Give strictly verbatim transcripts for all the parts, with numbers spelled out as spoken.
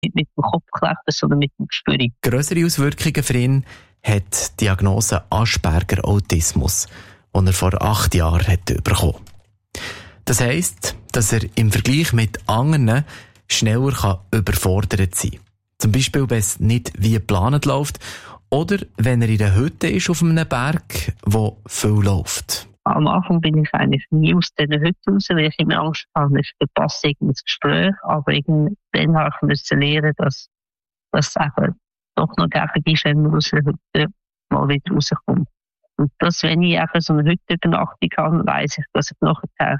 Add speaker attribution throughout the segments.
Speaker 1: Nicht mit dem Kopfkleppen, sondern mit dem Gespür.
Speaker 2: Grössere Auswirkungen für ihn hat die Diagnose Asperger Autismus, die er vor acht Jahren hat bekommen. Das heisst, dass er im Vergleich mit anderen schneller kann überfordert sein kann. Zum Beispiel, wenn es nicht wie geplant läuft oder wenn er in der Hütte ist auf einem Berg, wo viel läuft.
Speaker 1: Am Anfang bin ich eigentlich nie aus dieser Hütte raus, weil ich immer Angst hatte, ich verpasse irgendein Gespräch. Aber irgendwann habe ich müssen lernen, dass das eben doch noch gäbig ist, wenn man aus der Hütte mal wieder rauskommt. Und dass, wenn ich eben so eine Hüttenübernachtung habe, weiss ich, dass ich nachher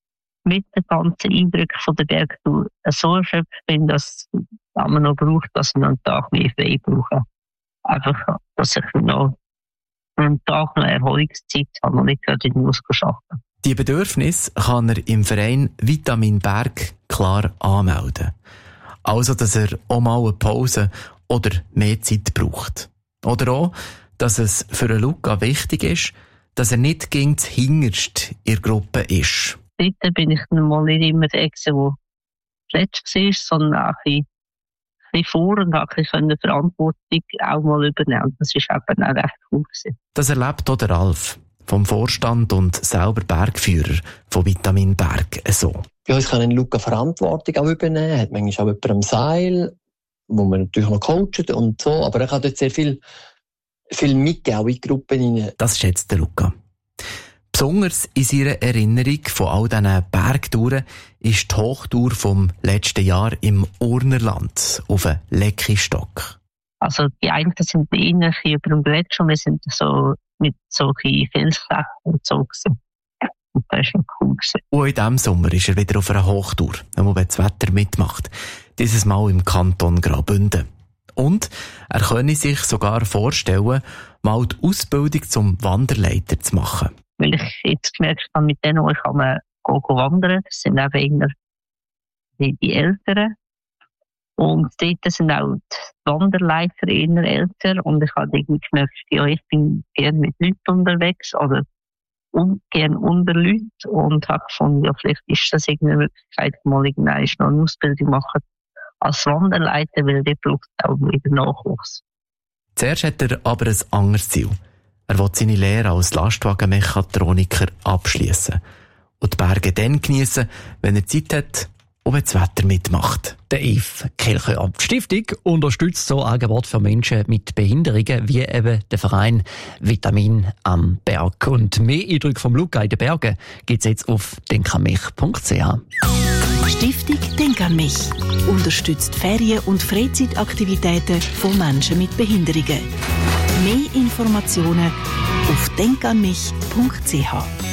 Speaker 1: mit den ganzen Eindrücken von der Bergtour so erschöpft bin, dass man noch braucht, dass man einen Tag mehr frei braucht. Einfach, dass ich noch einen Tag noch Erholungszeit habe und nicht gerade in den Muskel arbeiten.
Speaker 2: Die Bedürfnisse kann er im Verein Vitamin Berg klar anmelden. Also, dass er auch mal eine Pause oder mehr Zeit braucht. Oder auch, dass es für Luca wichtig ist, dass er nicht gegen das Hinterste in der Gruppe ist.
Speaker 1: Dort bin ich mal nicht immer der, der zuletzt war, sondern auch ein bisschen vor und auch ein bisschen Verantwortung auch mal übernehmen. Das war eben auch recht cool gewesen.
Speaker 2: Das erlebt auch der Ralf vom Vorstand und selber Bergführer von Vitamin Berg so.
Speaker 3: Bei uns kann Luca Verantwortung auch übernehmen, er hat manchmal auch jemanden am Seil, wo man natürlich noch coacht und so, aber er kann dort sehr viel, viel mitgeben, auch in die Gruppen rein.
Speaker 2: Das schätzt der Luca. Besonders in seiner Erinnerung von all diesen Bergtouren ist die Hochtour vom letzten Jahr im Urnerland auf einem Leckistock.
Speaker 1: Also die einen sind eher über dem Gletscher und wir sind so mit solchen Felsflächen und so gewesen. Und das war cool gewesen.
Speaker 2: Und in diesem Sommer ist er wieder auf einer Hochtour, wo das Wetter mitmacht. Dieses Mal im Kanton Graubünden. Und er könne sich sogar vorstellen, mal die Ausbildung zum Wanderleiter zu machen.
Speaker 1: Weil ich jetzt gemerkt habe, mit denen kann man go, go wandern. Das sind eben die, die Älteren. Und dort sind auch die Wanderleiter eher älter. Und ich habe irgendwie gemerkt, ja, ich bin gerne mit Leuten unterwegs oder un, gerne unter Leuten. Und habe gefunden, ja, vielleicht ist das irgendeine Möglichkeit, mal irgendwann noch eine Ausbildung machen als Wanderleiter, weil der braucht auch wieder Nachwuchs.
Speaker 2: Zuerst hat er aber ein anderes Ziel. Er will seine Lehre als Lastwagenmechatroniker abschließen und die Berge dann geniessen, wenn er Zeit hat und wenn das Wetter mitmacht.
Speaker 4: Der Yves Kelcher. Die Stiftung unterstützt so Angebote für Menschen mit Behinderungen wie eben der Verein Vitamin am Berg. Und mehr Eindrücke vom Luca in den Bergen gibt es jetzt auf denkanmich punkt c h.
Speaker 5: Stiftung Denk an mich unterstützt Ferien- und Freizeitaktivitäten von Menschen mit Behinderungen. Mehr Informationen auf denkanmich punkt c h.